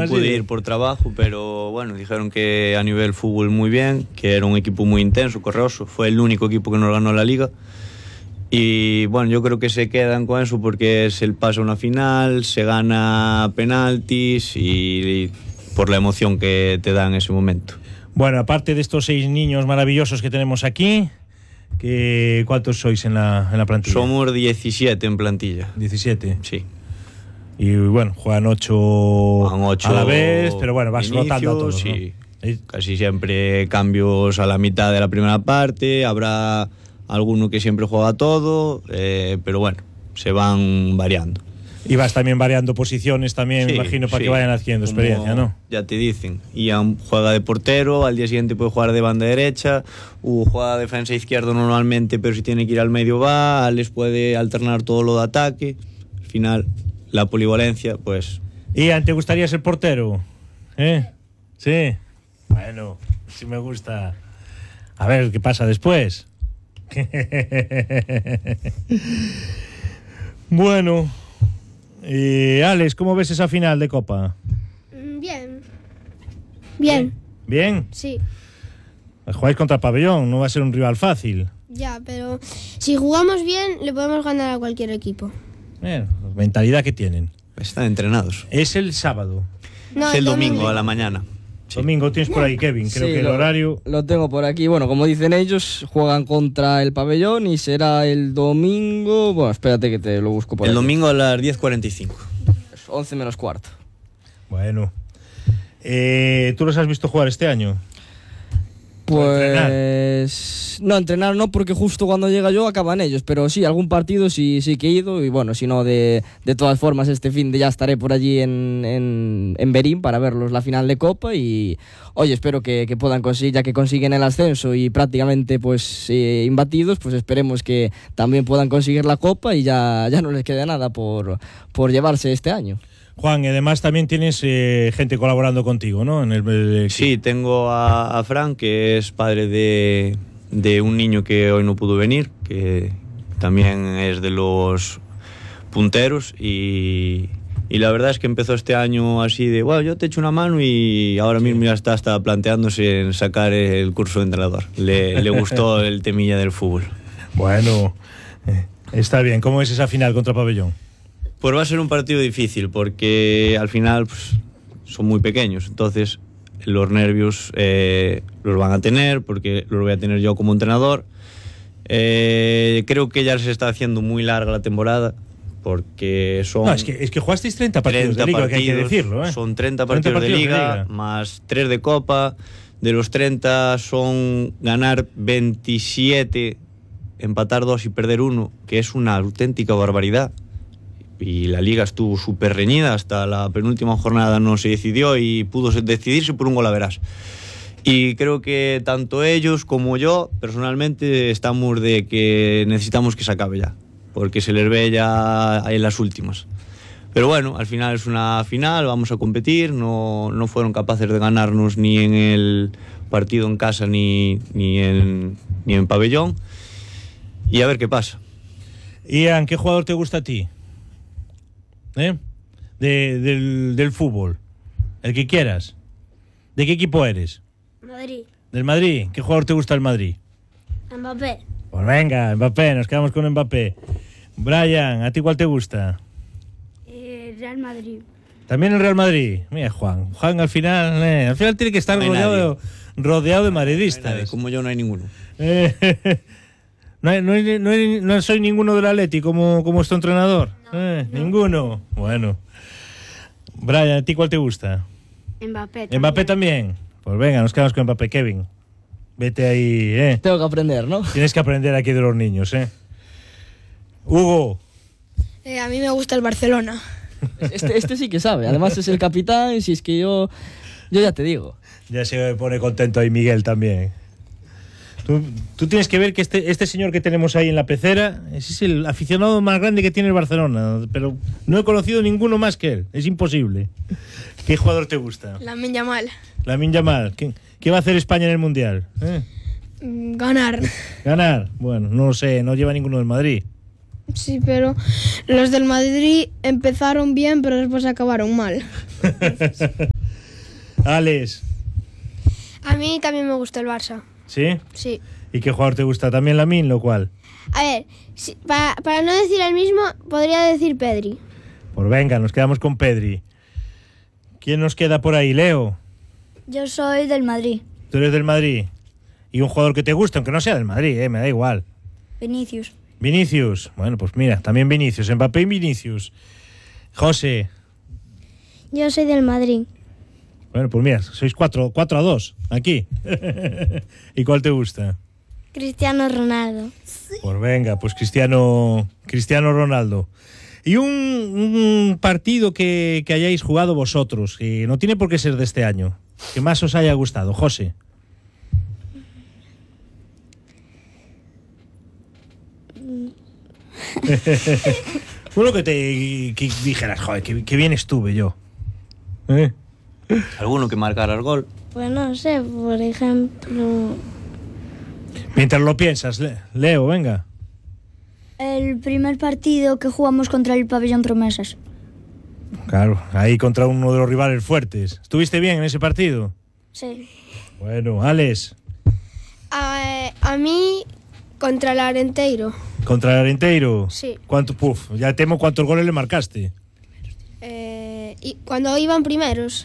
No pude ir por trabajo, pero bueno, dijeron que a nivel fútbol muy bien, que era un equipo muy intenso, correoso. Fue el único equipo que nos ganó la liga. Y bueno, yo creo que se quedan con eso porque es el paso a una final, se gana penaltis y por la emoción que te da en ese momento. Bueno, aparte de estos 6 niños maravillosos que tenemos aquí, ¿cuántos sois en la plantilla? Somos 17 en plantilla. 17. Sí. Y bueno, juegan 8 a la vez, pero bueno, vas rotando a todos, sí. ¿no? Casi siempre cambios a la mitad de la primera parte, habrá alguno que siempre juega todo, pero bueno, se van variando. Y vas también variando posiciones también, sí, me imagino, para sí, que vayan haciendo experiencia, ¿no? Ya te dicen, Ian juega de portero, al día siguiente puede jugar de banda derecha, Hugo juega de defensa izquierdo normalmente, pero si tiene que ir al medio va, Alex puede alternar todo lo de ataque. Al final, la polivalencia, pues... Ian, ¿te gustaría ser portero? Sí. Bueno, sí me gusta. A ver, ¿qué pasa después? Bueno... Alex, ¿cómo ves esa final de Copa? Bien. ¿Bien? Sí. Jugáis contra Pabellón, no va a ser un rival fácil. Ya, pero si jugamos bien, le podemos ganar a cualquier equipo. Mentalidad que tienen. Están entrenados. Es el sábado. No, es el domingo a la mañana. Sí. Domingo tienes por ahí, Kevin. Creo que el horario... Lo tengo por aquí. Bueno, como dicen ellos, juegan contra el Pabellón y será el domingo... Bueno, espérate que te lo busco por aquí. El domingo a las 10:45. 11 menos cuarto. Bueno. ¿Tú los has visto jugar este año? Pues... No, entrenar no, porque justo cuando llega yo acaban ellos, pero sí, algún partido sí que he ido y bueno, si no, de todas formas este fin de ya estaré por allí en Berín para verlos la final de Copa y oye, espero que puedan conseguir, ya que consiguen el ascenso y prácticamente pues imbatidos, pues esperemos que también puedan conseguir la Copa y ya no les quede nada por llevarse este año. Juan, y además también tienes gente colaborando contigo, ¿no? Sí, tengo a Fran, que es padre de un niño que hoy no pudo venir, que también es de los punteros y la verdad es que empezó este año así de, bueno, yo te echo una mano y ahora mismo ya está planteándose en sacar el curso de entrenador. Le gustó el temilla del fútbol. Bueno, está bien. ¿Cómo es esa final contra Pabellón? Pues va a ser un partido difícil porque al final pues, son muy pequeños, entonces los nervios los van a tener porque los voy a tener yo como entrenador. Creo que ya se está haciendo muy larga la temporada porque son... No, es que jugasteis 30 partidos de liga, que hay que decirlo. Son 30 partidos de liga más 3 de Copa. De los 30 son ganar 27, empatar 2 y perder 1, que es una auténtica barbaridad. Y la liga estuvo súper reñida, hasta la penúltima jornada no se decidió y pudo decidirse por un gol a verás. Y creo que tanto ellos como yo, personalmente, estamos de que necesitamos que se acabe ya, porque se les ve ya en las últimas. Pero bueno, al final es una final, vamos a competir, no fueron capaces de ganarnos ni en el partido en casa ni en Pabellón. Y a ver qué pasa. Ian, ¿qué jugador te gusta a ti? Del fútbol, el que quieras. ¿De qué equipo eres? Madrid. ¿Del Madrid? ¿Qué jugador te gusta del Madrid? Mbappé. Pues venga, Mbappé, nos quedamos con Mbappé. Brian, ¿a ti cuál te gusta? Real Madrid. También el Real Madrid. Mira, Juan al final tiene que estar rodeado de madridistas. Como yo no hay ninguno. No soy ninguno del Atleti como tu entrenador. No. Ninguno. Bueno. Brian, ¿a ti cuál te gusta? Mbappé también. Pues venga, nos quedamos con Mbappé. Kevin, vete ahí. Tengo que aprender, ¿no? Tienes que aprender aquí de los niños, Hugo. A mí me gusta el Barcelona. Este sí que sabe. Además es el capitán. Si es que yo ya te digo. Ya se pone contento ahí Miguel también. Tú tienes que ver que este señor que tenemos ahí en la pecera es el aficionado más grande que tiene el Barcelona, pero no he conocido ninguno más que él, es imposible. ¿Qué jugador te gusta? Lamine Yamal. Lamine Yamal. ¿Qué va a hacer España en el Mundial? Ganar. Bueno, no lo sé, no lleva ninguno del Madrid. Sí, pero los del Madrid empezaron bien, pero después acabaron mal. Alex. A mí también me gusta el Barça. ¿Sí? Sí. ¿Y qué jugador te gusta? También Lamine, lo cual. A ver, para no decir el mismo, podría decir Pedri. Pues venga, nos quedamos con Pedri. ¿Quién nos queda por ahí? Leo. Yo soy del Madrid. Tú eres del Madrid. ¿Y un jugador que te gusta, aunque no sea del Madrid, me da igual? Vinicius. Vinicius. Bueno, pues mira, también Vinicius. Mbappé y Vinicius. José. Yo soy del Madrid. Bueno, pues mira, sois 4-2 aquí. ¿Y cuál te gusta? Cristiano Ronaldo. Pues venga, pues Cristiano Ronaldo. Y un partido que hayáis jugado vosotros, que no tiene por qué ser de este año, que más os haya gustado, José. Uno que dijeras, joder, que bien estuve yo. Alguno que marcara el gol. Pues no sé, por ejemplo... Mientras lo piensas, Leo, venga. El primer partido que jugamos contra el Pabellón Promesas. Claro, ahí contra uno de los rivales fuertes. ¿Estuviste bien en ese partido? Sí. Bueno, Alex. A mí, contra el Arenteiro. ¿Contra el Arenteiro? Sí. Ya temo cuántos goles le marcaste. Y cuando iban primeros.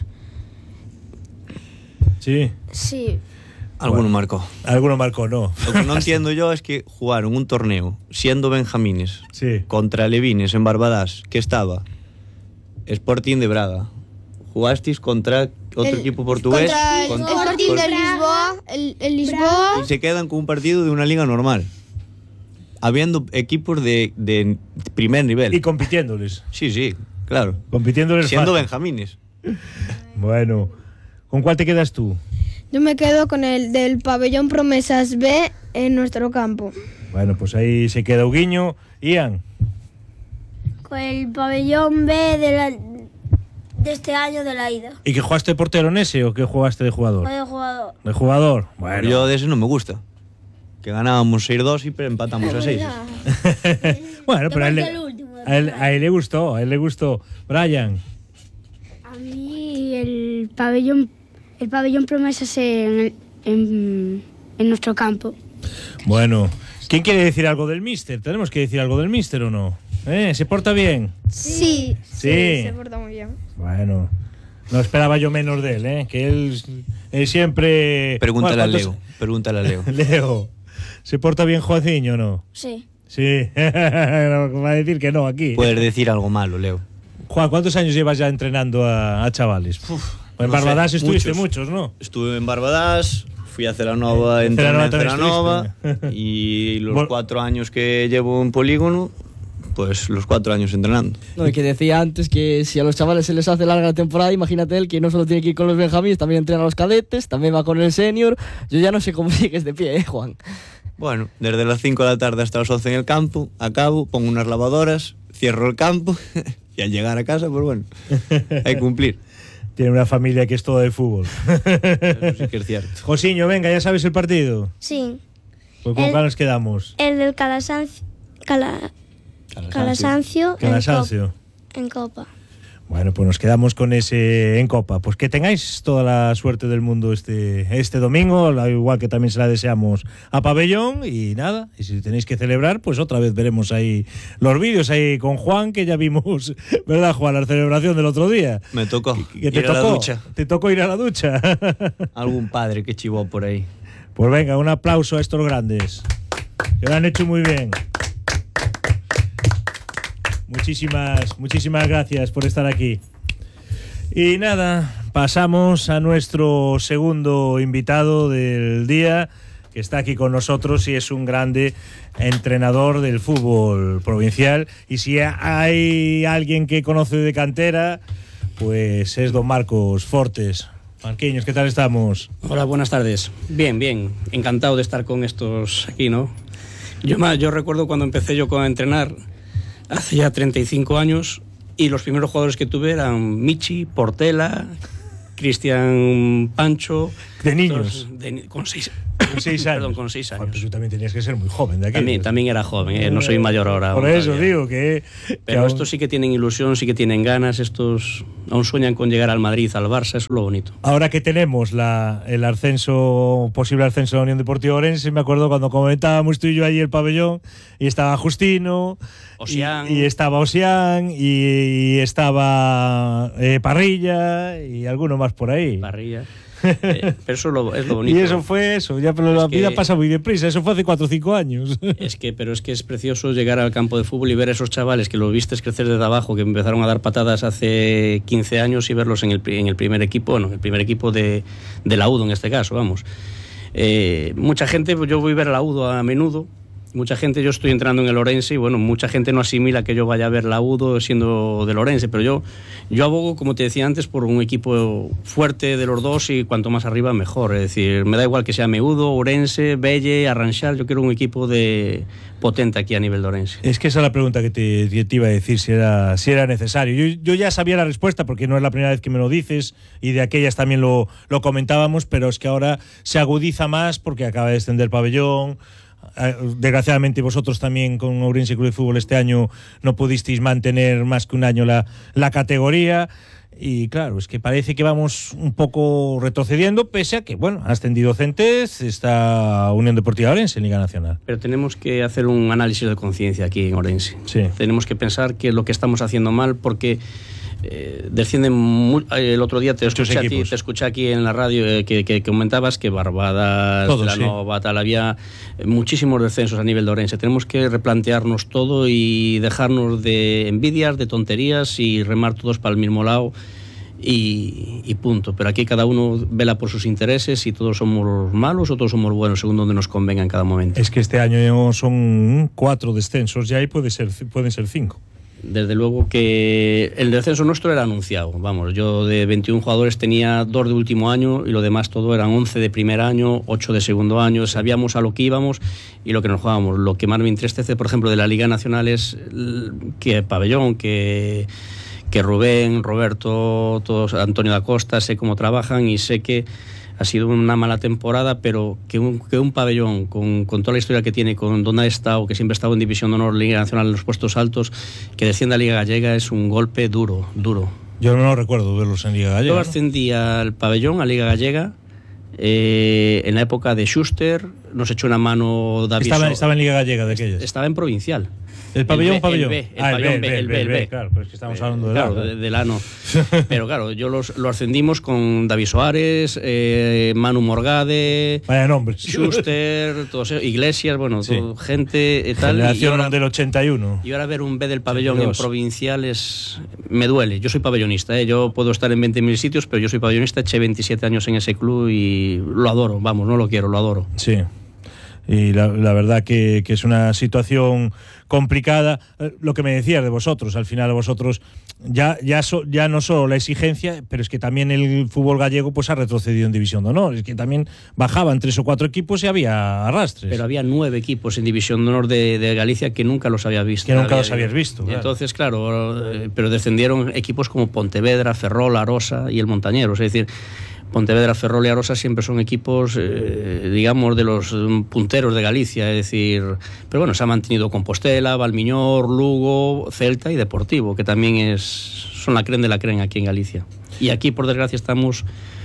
Sí. Sí. Alguno marcó. Alguno marcó, no. Lo que no entiendo yo es que jugaron un torneo siendo benjamines Sí. contra Levines en Barbadas, que estaba Sporting de Braga. Jugasteis contra otro equipo portugués. Contra el Sporting de Lisboa. El Lisboa. Y se quedan con un partido de una liga normal. Habiendo equipos de primer nivel. Y compitiéndoles. Sí, claro. Compitiéndoles Siendo fácil. benjamines. Bueno, ¿con cuál te quedas tú? Yo me quedo con el del Pabellón Promesas B en nuestro campo. Bueno, pues ahí se queda Huguiño. Ian. Con el Pabellón B de este año de la ida. ¿Y que jugaste de portero en ese o que jugaste de jugador? Fue de jugador. De jugador. Bueno. Yo de ese no me gusta. Que ganábamos 6-2 y empatamos a 6. Bueno, pero a él, el último, a él le gustó, Brian. A mí el pabellón Promesas en nuestro campo. Bueno, ¿quién quiere decir algo del míster? ¿Tenemos que decir algo del míster o no? ¿Se porta bien? Sí. Sí. Se porta muy bien. Bueno, no esperaba yo menos de él, que él siempre... Pregúntale a ¿Cuántos- Leo. Pregúntale a Leo. Leo, ¿se porta bien Joaciño o no? Sí. Sí, va a decir que no aquí. Puedes decir algo malo, Leo. Juan, ¿cuántos años llevas ya entrenando a chavales? En no Barbadas sé, estuviste muchos, ¿no? Estuve en Barbadas, fui a Celanova, entrené en Celanova también Celanova y los Bueno. 4 años que llevo en Polígono, pues los 4 años entrenando. No, y que decía antes que si a los chavales se les hace larga la temporada, imagínate él que no solo tiene que ir con los benjamines, también entrena a los cadetes, también va con el senior. Yo ya no sé cómo sigues de pie, Juan. Bueno, desde las 5 de la tarde hasta las 11 en el campo, acabo, pongo unas lavadoras, cierro el campo y al llegar a casa, pues bueno, hay que cumplir. Tiene una familia que es todo de fútbol. Eso sí que es cierto. Josiño, venga, ¿ya sabes el partido? Sí. Pues ¿con cuál nos quedamos? El del Calasancio. Calasancio. Calasancio. En Copa. Bueno, pues nos quedamos con ese en Copa. Pues que tengáis toda la suerte del mundo este domingo, igual que también se la deseamos a Pabellón. Y nada, y si tenéis que celebrar, pues otra vez veremos ahí los vídeos ahí con Juan, que ya vimos, ¿verdad, Juan? La celebración del otro día. Me tocó ¿Qué te ir a la tocó? ducha. Te tocó ir a la ducha. Algún padre que chivó por ahí. Pues venga, un aplauso a estos grandes, que lo han hecho muy bien. Muchísimas gracias por estar aquí. Y nada, pasamos a nuestro segundo invitado del día, que está aquí con nosotros y es un grande entrenador del fútbol provincial. Y si hay alguien que conoce de cantera, pues es don Marcos Fortes. Marquiños, ¿qué tal estamos? Hola, buenas tardes. Bien, encantado de estar con estos aquí, ¿no? Yo recuerdo cuando empecé yo a entrenar, hace ya 35 años, y los primeros jugadores que tuve eran Michi, Portela, Cristian Pancho. De niños. Con 6 años. Perdón, con 6 años. Joder, pues tú también tenías que ser muy joven de aquí. También era joven, no soy mayor ahora. Por aún eso todavía. digo que... Pero estos sí que tienen ilusión, sí que tienen ganas, estos aún sueñan con llegar al Madrid, al Barça, eso es lo bonito. Ahora que tenemos el posible ascenso de la Unión Deportiva Ourense, me acuerdo cuando comentábamos tú y yo allí el pabellón, y estaba Justino, y estaba Osián, y estaba Parrilla, y alguno más por ahí. Parrilla. Pero eso es lo bonito. Y eso fue eso, ya, pero la vida pasa muy deprisa, eso fue hace 4 o 5 años. Pero es que es precioso llegar al campo de fútbol y ver a esos chavales que lo vistes crecer desde abajo, que empezaron a dar patadas hace 15 años y verlos en el primer equipo, bueno, el primer equipo de la UDO en este caso, vamos. Mucha gente, yo voy a ver a la UDO a menudo. Mucha gente, yo estoy entrando en el Ourense y bueno, mucha gente no asimila que yo vaya a ver la UDO siendo del Ourense, pero yo abogo, como te decía antes, por un equipo fuerte de los dos y cuanto más arriba mejor. Es decir, me da igual que sea Meudo, Ourense, Belle, Arranxal, yo quiero un equipo potente aquí a nivel de Ourense. Es que esa es la pregunta que te iba a decir, si era necesario. Yo ya sabía la respuesta porque no es la primera vez que me lo dices y de aquellas también lo comentábamos, pero es que ahora se agudiza más porque acaba de descender el pabellón. Desgraciadamente vosotros también con Ourense Club de Fútbol este año no pudisteis mantener más que un año la categoría y claro, es que parece que vamos un poco retrocediendo pese a que, bueno, ha ascendido Centes, está Unión Deportiva Ourense en Liga Nacional. Pero tenemos que hacer un análisis de conciencia aquí en Ourense. Sí. Tenemos que pensar que lo que estamos haciendo mal porque descienden el otro día te escuché aquí en la radio que comentabas que Barbadas, Vilanova, tal, había muchísimos descensos a nivel de Ourense. Tenemos que replantearnos todo y dejarnos de envidias, de tonterías y remar todos para el mismo lado y punto. Pero aquí cada uno vela por sus intereses y todos somos malos o todos somos buenos según donde nos convenga en cada momento. Es que este año son 4 descensos ya y pueden ser 5. Desde luego que el descenso nuestro era anunciado. Vamos, yo de 21 jugadores tenía 2 de último año y lo demás todo eran 11 de primer año, 8 de segundo año. Sabíamos a lo que íbamos y lo que nos jugábamos. Lo que más me entristece, por ejemplo, de la Liga Nacional es que Pabellón, que Rubén, Roberto, todos, Antonio da Costa, sé cómo trabajan y sé que ha sido una mala temporada, pero que un pabellón con toda la historia que tiene, con donde ha estado, que siempre ha estado en División de Honor, Liga Nacional, en los puestos altos, que descienda a Liga Gallega es un golpe duro. Yo no recuerdo verlos en Liga Gallega. Yo ascendí al pabellón, a Liga Gallega, en la época de Schuster, nos echó una mano David. Estaba en Liga Gallega de aquellas. Estaba en provincial. El pabellón. El B. Claro, pues que estamos hablando del ANO. Pero claro, yo lo ascendimos con David Soares, Manu Morgade, vaya nombres, Schuster, todos, Iglesias, bueno, sí. Gente tal. Generación del 81. Y ahora ver un B del pabellón 82. En provincial me duele. Yo soy pabellonista, yo puedo estar en 20.000 sitios, pero yo soy pabellonista, eché 27 años en ese club y lo adoro, vamos, no lo quiero, lo adoro. Sí. Y la verdad que es una situación complicada. Lo que me decías de vosotros, al final vosotros ya no solo la exigencia, pero es que también el fútbol gallego pues ha retrocedido en División de Honor. Es que también bajaban 3 o 4 equipos y había arrastres. Pero había 9 equipos en División de Honor de Galicia que nunca los había visto. Que nunca los habías visto. Claro. Entonces, claro, pero descendieron equipos como Pontevedra, Ferrol, Arosa y el Montañeros. Es decir, Pontevedra, Ferrol y Arosa siempre son equipos, digamos, de los punteros de Galicia, es decir, pero bueno, se ha mantenido Compostela, Valmiñor, Lugo, Celta y Deportivo, que también son la creen de la creen aquí en Galicia. Y aquí, por desgracia, estamos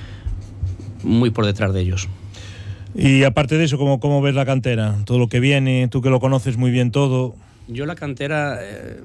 muy por detrás de ellos. Y aparte de eso, ¿cómo ves la cantera? Todo lo que viene, tú que lo conoces muy bien todo. Yo la cantera...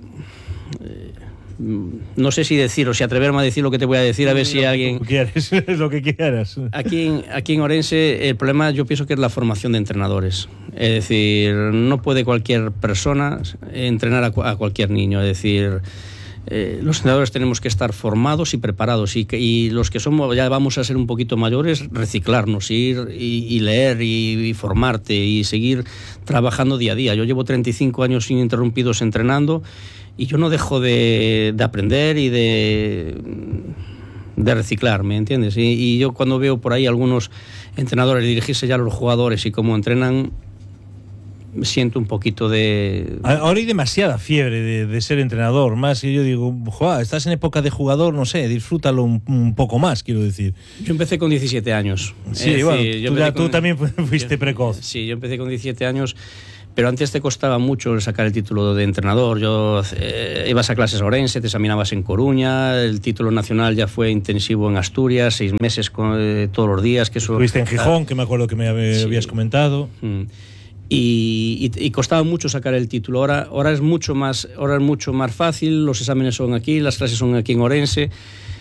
no sé si decir o si atreverme a decir lo que te voy a decir, a ver si alguien... Quieres, es lo que quieras. Aquí en Ourense el problema yo pienso que es la formación de entrenadores. Es decir, no puede cualquier persona entrenar a cualquier niño. Es decir, los entrenadores tenemos que estar formados y preparados y los que somos ya vamos a ser un poquito mayores, reciclarnos, ir y leer y formarte y seguir trabajando día a día. Yo llevo 35 años ininterrumpidos entrenando y yo no dejo de aprender y de reciclar, ¿me entiendes? Y yo cuando veo por ahí algunos entrenadores dirigirse ya a los jugadores y cómo entrenan, siento un poquito de... Ahora hay demasiada fiebre de ser entrenador, más y yo digo, joder, estás en época de jugador, no sé, disfrútalo un poco más, quiero decir. Yo empecé con 17 años. Sí, bueno, tú también fuiste precoz. Sí, yo empecé con 17 años, pero antes te costaba mucho sacar el título de entrenador. Ibas a clases a Orense, te examinabas en Coruña, el título nacional ya fue intensivo en Asturias, 6 meses todos los días. Que eso, estuviste en Gijón, que me acuerdo que me habías comentado. Y costaba mucho sacar el título. Ahora es mucho más fácil, los exámenes son aquí, las clases son aquí en Orense,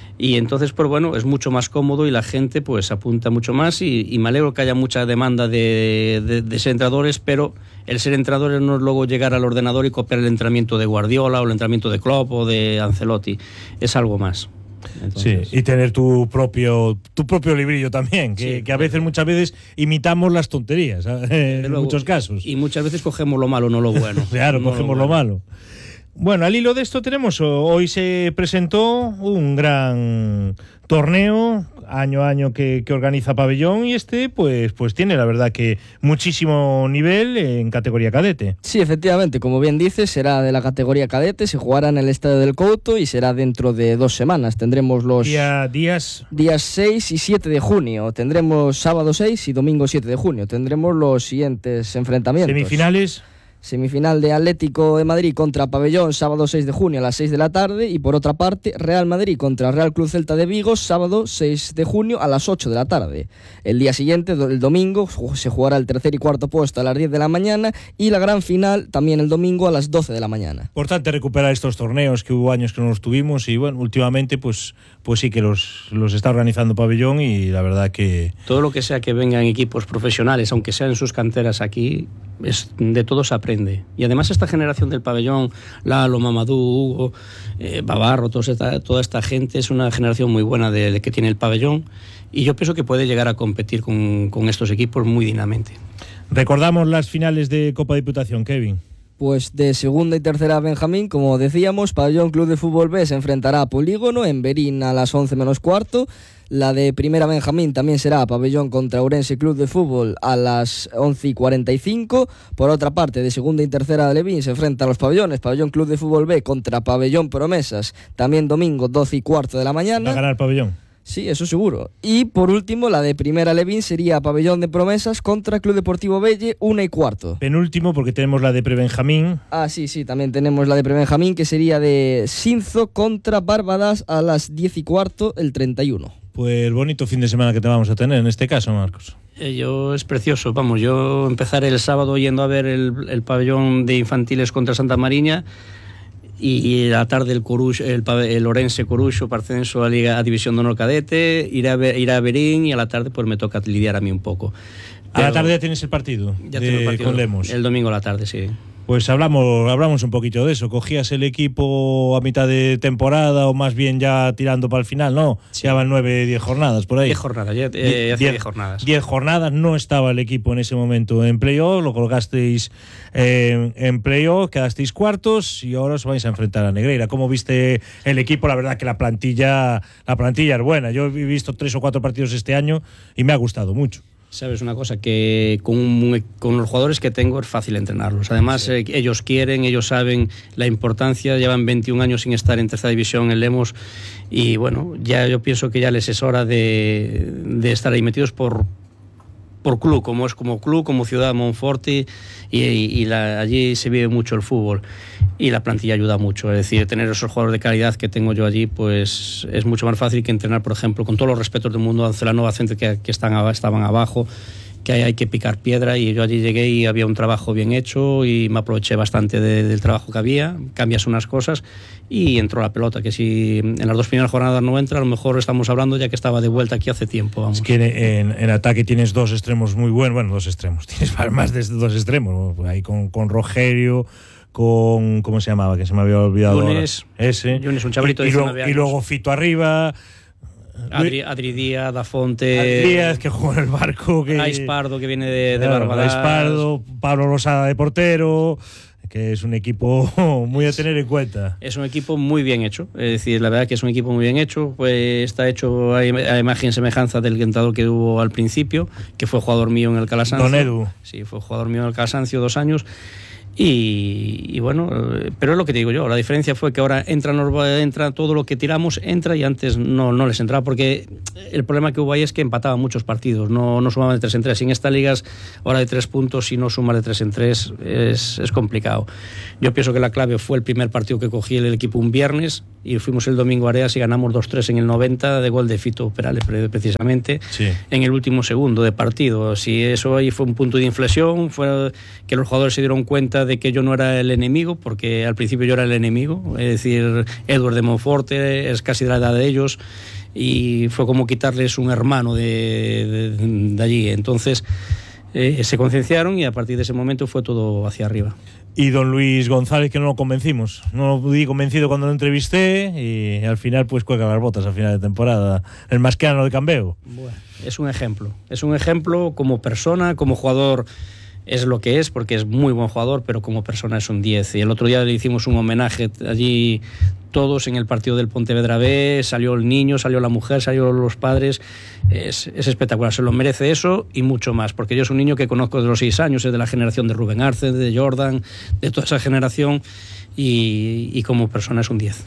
y entonces pues bueno, es mucho más cómodo y la gente pues apunta mucho más, y me alegro que haya mucha demanda de ser entrenadores, pero el ser entrenador no es luego llegar al ordenador y copiar el entrenamiento de Guardiola o el entrenamiento de Klopp o de Ancelotti, es algo más. Entonces, sí, y tener tu propio librillo también, que a veces, muchas veces imitamos las tonterías, en muchos casos. Y muchas veces cogemos lo malo, no lo bueno. Claro, no cogemos lo malo. Bueno, al hilo de esto tenemos, hoy se presentó un gran torneo, año a año que organiza Pabellón, y pues tiene la verdad que muchísimo nivel en categoría cadete. Sí, efectivamente, como bien dices, será de la categoría cadete, se jugará en el Estadio del Couto y será dentro de 2 semanas. Tendremos los días 6 y 7 de junio, tendremos sábado 6 y domingo 7 de junio, tendremos los siguientes enfrentamientos. Semifinal de Atlético de Madrid contra Pabellón, sábado 6 de junio a las 6 de la tarde, y por otra parte Real Madrid contra Real Club Celta de Vigo, sábado 6 de junio a las 8 de la tarde. El día siguiente, el domingo, se jugará el tercer y cuarto puesto a las 10 de la mañana, y la gran final también el domingo a las 12 de la mañana. Importante recuperar estos torneos, que hubo años que no los tuvimos, y bueno, últimamente pues sí que los está organizando Pabellón, y la verdad que... Todo lo que sea que vengan equipos profesionales, aunque sean en sus canteras aquí, de todo se aprende. Y además esta generación del Pabellón, Lalo, Mamadou, Hugo, Babarro, toda esta gente, es una generación muy buena de que tiene el Pabellón, y yo pienso que puede llegar a competir con estos equipos muy dignamente. Recordamos las finales de Copa Diputación, Kevin. Pues de segunda y tercera Benjamín, como decíamos, Pabellón Club de Fútbol B se enfrentará a Polígono en Berín a las 11 menos cuarto. La de primera Benjamín también será Pabellón contra Ourense Club de Fútbol a las 11:45. Por otra parte, de segunda y tercera Levín se enfrentan a los pabellones Pabellón Club de Fútbol B contra Pabellón Promesas, también domingo 12:15 de la mañana. Va a ganar Pabellón. Sí, eso seguro. Y por último, la de primera Levín sería Pabellón de Promesas contra Club Deportivo Belle, 1:15. Penúltimo, porque tenemos la de Prebenjamín. Ah, sí, también tenemos la de Prebenjamín, que sería de Sinzo contra Barbadas a las 10:15, el 31. Pues bonito fin de semana que te vamos a tener en este caso, Marcos. Es precioso, vamos, yo empezaré el sábado yendo a ver el pabellón de infantiles contra Santa Mariña, y la tarde el Orense Coruxo, Parcenso a División de Honor Cadete, ir a Berín, y a la tarde pues me toca lidiar a mí un poco. ¿A la tarde ya tienes el partido? Ya tengo el partido con Lemos. El domingo a la tarde, sí. Pues hablamos un poquito de eso. ¿Cogías el equipo a mitad de temporada o más bien ya tirando para el final? No, sí. Ya van 9-10 jornadas por ahí. 10 jornadas, ya hace 10 jornadas. 10 jornadas, no estaba el equipo en ese momento en playoff, lo colocasteis en playoff, quedasteis cuartos y ahora os vais a enfrentar a Negreira. ¿Cómo viste el equipo? La verdad que la plantilla es buena. Yo he visto 3 o 4 partidos este año y me ha gustado mucho. Sabes una cosa, que con los jugadores que tengo es fácil entrenarlos. Además, sí. Ellos quieren, ellos saben la importancia, llevan 21 años sin estar en tercera división en Lemos, y bueno, ya yo pienso que ya les es hora de estar ahí metidos por club, como ciudad Monforte, y allí se vive mucho el fútbol y la plantilla ayuda mucho. Es decir, tener esos jugadores de calidad que tengo yo allí, pues es mucho más fácil que entrenar, por ejemplo, con todos los respetos del mundo, a Celanova Centro, que estaban abajo, que hay que picar piedra, y yo allí llegué y había un trabajo bien hecho y me aproveché bastante del trabajo que había, cambias unas cosas y entró la pelota, que si en las 2 primeras jornadas no entra, a lo mejor estamos hablando ya que estaba de vuelta aquí hace tiempo. Vamos. Es que en ataque tienes 2 extremos muy buenos, bueno, 2 extremos, tienes más de 2 extremos, ¿no? Ahí con Rogerio, con ¿cómo se llamaba? Que se me había olvidado. Yunes, un chavalito de 19 años. Y luego Fito arriba. Adri Díaz, Dafonte, Adri Díaz, que juega en el Barco, Ais Pardo, que viene de Barbadas, Ais Pardo, Pablo Rosada de portero, que es un equipo muy a tener en cuenta. Es un equipo muy bien hecho, es decir, la verdad que es un equipo muy bien hecho, pues está hecho a imagen y semejanza del entrenador que hubo al principio, que fue jugador mío en el Calasancio. Don Edu. Sí, fue jugador mío en el Calasancio 2 años. Y bueno, pero es lo que te digo yo, la diferencia fue que ahora entra todo lo que tiramos, entra, y antes no les entraba, porque el problema que hubo ahí es que empataban muchos partidos, no sumaban de 3 en 3. En esta liga ahora de 3 puntos, si no sumas de 3 en 3 es complicado. Yo pienso que la clave fue el primer partido que cogí el equipo un viernes, y fuimos el domingo a Areas y ganamos 2-3 en el 90 de gol de Fito Perales precisamente, sí, en el último segundo de partido. Si eso ahí fue un punto de inflexión, fue que los jugadores se dieron cuenta de que yo no era el enemigo, porque al principio yo era el enemigo, es decir, Edward de Monforte es casi de la edad de ellos, y fue como quitarles un hermano de allí. Entonces se concienciaron, y a partir de ese momento fue todo hacia arriba. Y don Luis González, que no lo convencimos, no lo vi convencido cuando lo entrevisté, y al final pues cuelga las botas al final de temporada, el masqueano de Cambeo. Bueno, es un ejemplo como persona, como jugador. Es lo que es, porque es muy buen jugador, pero como persona es un 10. Y el otro día le hicimos un homenaje allí todos en el partido del Pontevedra B, salió el niño, salió la mujer, salieron los padres. Es espectacular, se lo merece eso y mucho más, porque yo es un niño que conozco de los 6 años, es de la generación de Rubén Arce, de Jordan, de toda esa generación, y como persona es un 10.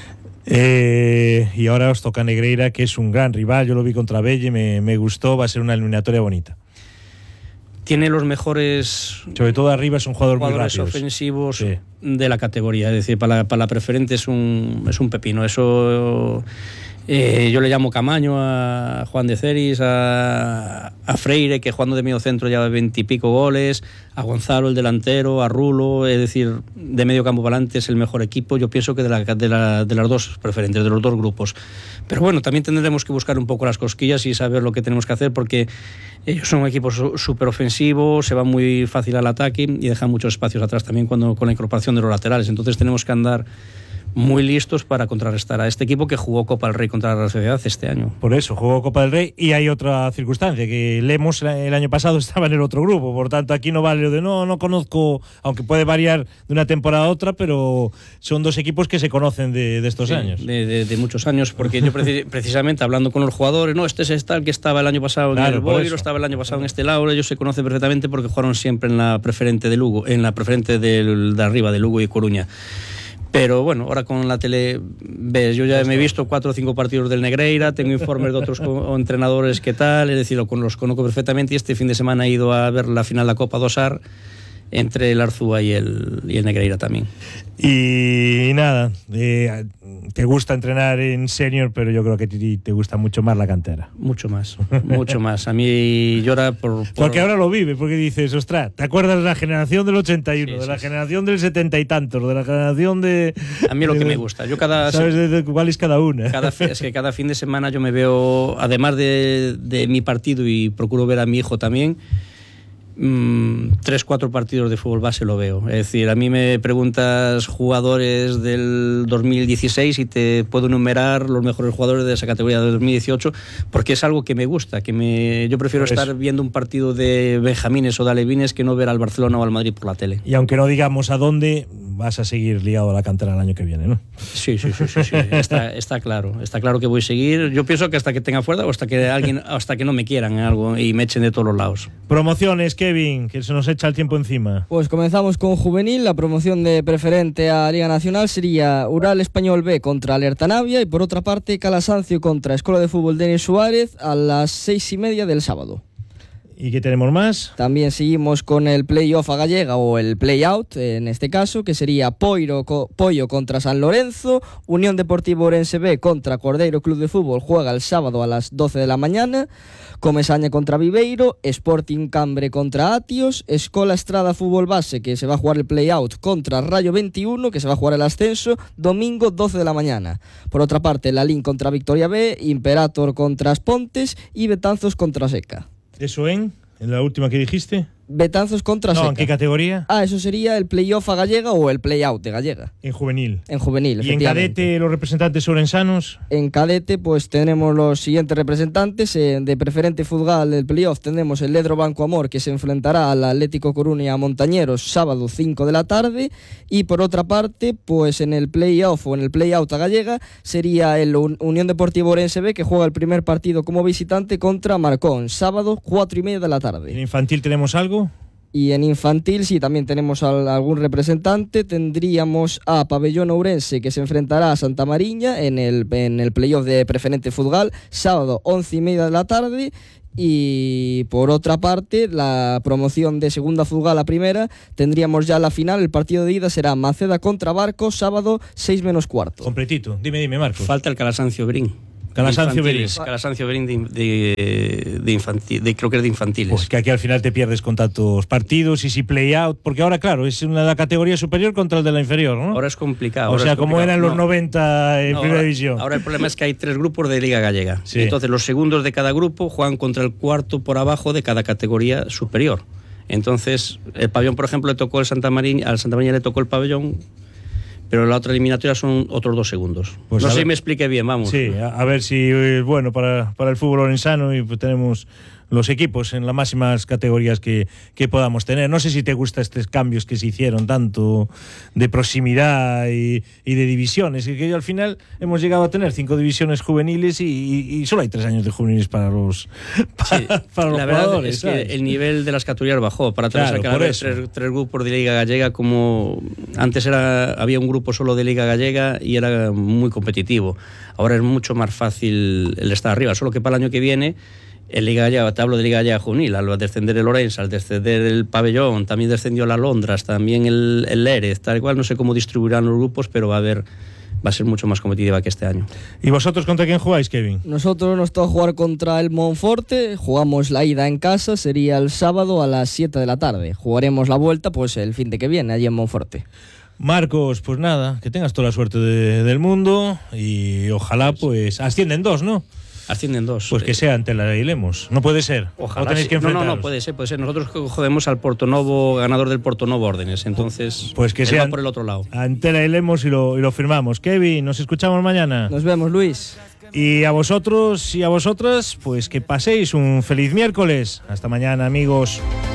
Y ahora os toca Negreira, que es un gran rival. Yo lo vi contra Belle, me gustó, va a ser una eliminatoria bonita. Tiene los mejores, sobre todo arriba, es un jugador muy rápido, ofensivos, sí, de la categoría. Es decir, para la preferente es un pepino. Eso yo le llamo Camaño a Juan de Ceris, a Freire, que jugando de medio centro lleva 20 y pico goles, a Gonzalo, el delantero, a Rulo. Es decir, de medio campo para adelante es el mejor equipo, yo pienso que de las dos preferentes, de los dos grupos. Pero bueno, también tendremos que buscar un poco las cosquillas y saber lo que tenemos que hacer, porque ellos son un equipo súper ofensivo, se va muy fácil al ataque y dejan muchos espacios atrás también con la incorporación de los laterales. Entonces tenemos que andar muy listos para contrarrestar a este equipo que jugó Copa del Rey contra la Real Sociedad este año. Por eso, jugó Copa del Rey, y hay otra circunstancia, que Lemos el año pasado estaba en el otro grupo, por tanto aquí no vale lo de no conozco, aunque puede variar de una temporada a otra, pero son dos equipos que se conocen de estos años. De muchos años, porque yo precisamente hablando con los jugadores, este es el que estaba el año pasado en el Boiro, estaba el año pasado en este Laura, ellos se conocen perfectamente porque jugaron siempre en la preferente de Lugo, en la preferente de arriba, de Lugo y Coruña. Pero bueno, ahora con la tele ves, yo ya me he visto 4 o 5 partidos del Negreira, tengo informes de otros entrenadores que tal, es decir, los conozco perfectamente, y este fin de semana he ido a ver la final de la Copa Dosar entre el Arzúa y el Negreira también. Y nada, te gusta entrenar en senior, pero yo creo que te gusta mucho más la cantera. Mucho más. A mí llora porque ahora lo vive, porque dices, ostras, ¿te acuerdas de la generación del 81, de la generación del 70 y tantos, de la generación de... A mí es lo que me gusta. Yo ¿sabes de cuál es cada una? Es que cada fin de semana yo me veo, además de mi partido, y procuro ver a mi hijo también, 3-4 partidos de fútbol base lo veo. Es decir, a mí me preguntas jugadores del 2016 y te puedo enumerar los mejores jugadores de esa categoría de 2018, porque es algo que me gusta, yo prefiero estar viendo un partido de benjamines o de alevines que no ver al Barcelona o al Madrid por la tele. Y aunque no digamos a dónde, vas a seguir ligado a la cantera el año que viene, ¿no? Sí. Está claro que voy a seguir. Yo pienso que hasta que tenga fuerza, o hasta que no me quieran algo y me echen de todos los lados. Promociones, Kevin, que se nos echa el tiempo encima. Pues comenzamos con juvenil. La promoción de preferente a Liga Nacional sería Ural Español B contra Alerta Navia, y por otra parte Calasancio contra Escuela de Fútbol Denis Suárez a las 6:30 del sábado. ¿Y qué tenemos más? También seguimos con el play-off a Gallega, o el play-out en este caso, que sería Pollo contra San Lorenzo, Unión Deportiva Orense B contra Cordeiro Club de Fútbol, juega el sábado a las 12 de la mañana, Comesaña contra Viveiro, Sporting Cambre contra Atios, Escola Estrada Fútbol Base, que se va a jugar el play-out, contra Rayo 21, que se va a jugar el ascenso, domingo 12 de la mañana. Por otra parte, Lalín contra Victoria B, Imperator contra Aspontes y Betanzos contra Seca. ¿Eso en la última que dijiste? Betanzos contra Seca. ¿En qué categoría? Eso sería el play-off a Gallega o el play-out de Gallega. En juvenil. En juvenil, ¿Y en cadete los representantes orensanos? En cadete pues tenemos los siguientes representantes. De preferente futbol del play-off tenemos el Ledro Banco Amor, que se enfrentará al Atlético Coruña Montañeros sábado 5 de la tarde. Y por otra parte, pues en el play-off o en el play-out a Gallega sería el Unión Deportiva Orense B, que juega el primer partido como visitante contra Marcón, sábado 4:30 de la tarde. ¿En infantil tenemos algo? Y en infantil, sí, también tenemos algún representante. Tendríamos a Pabellón Ourense, que se enfrentará a Santa Mariña en el playoff de Preferente Fútbol, sábado 11:30 de la tarde. Y por otra parte, la promoción de segunda Fútbol a primera, tendríamos ya la final. El partido de ida será Maceda contra Barcos, sábado 6:15. Completito. Dime, Marcos. Falta el Calasancio Berín. Calasancio Berín. Calasancio Berín de infantil, creo que es de infantiles. Pues que aquí al final te pierdes con tantos partidos y si play-out, porque ahora, claro, es una de la categoría superior contra el de la inferior, ¿no? Ahora es complicado. O sea, como eran los 90 en primera división. Ahora el problema es que hay 3 grupos de Liga Gallega. Sí. Entonces los segundos de cada grupo juegan contra el cuarto por abajo de cada categoría superior. Entonces, el Pabellón, por ejemplo, le tocó al Santa Mariña le tocó el Pabellón, pero la otra eliminatoria son otros 2 segundos. Pues no sé si me expliqué bien, vamos. Sí, a ver si es bueno para el fútbol orensano y pues tenemos los equipos en las máximas categorías que podamos tener. No sé si te gustan estos cambios que se hicieron tanto de proximidad y de divisiones, y que al final hemos llegado a tener 5 divisiones juveniles y solo hay 3 años de juveniles para los para los la verdad jugadores, es que ¿sabes? el nivel de las categorías bajó para Claro, sacar tres grupos de Liga Gallega, como antes había un grupo solo de Liga Gallega y era muy competitivo. Ahora es mucho más fácil el estar arriba, solo que para el año que viene en Liga Gallega, te hablo de Liga Gallega Juvenil, al descender el Orense, al descender el Pabellón, también descendió la Londras, también el Lérez, tal cual, no sé cómo distribuirán los grupos, pero va a ser mucho más competitiva que este año. ¿Y vosotros contra quién jugáis, Kevin? Nosotros nos toca jugar contra el Monforte, jugamos la ida en casa, sería el sábado a las 7 de la tarde. Jugaremos la vuelta pues el fin de que viene, allí en Monforte. Marcos, pues nada, que tengas toda la suerte del mundo y ojalá pues ascienden 2, ¿no? Ascienden 2. Pues que sea ante la Lemos. No puede ser. Ojalá. ¿O tenéis que enfrentaros? No, puede ser. Nosotros jodemos al Portonovo, ganador del Portonovo Órdenes. Entonces, pues que sea por el otro lado. Ante la Lemos y lo firmamos. Kevin, nos escuchamos mañana. Nos vemos, Luis. Y a vosotros y a vosotras, pues que paséis un feliz miércoles. Hasta mañana, amigos.